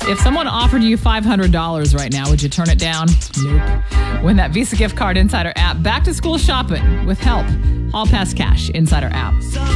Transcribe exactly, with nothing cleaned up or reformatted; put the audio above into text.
If someone offered you five hundred dollars right now, would you turn it down? Nope. Win that Visa Gift Card Insider app. Back to school shopping with help. Hall Pass Cash Insider app.